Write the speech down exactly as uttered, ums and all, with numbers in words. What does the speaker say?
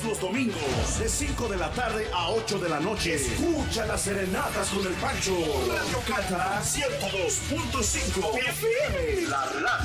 Todos los domingos, de cinco de la tarde a ocho de la noche. Escucha las serenatas con el Pancho. Radio Cata ciento dos punto cinco F M. La radio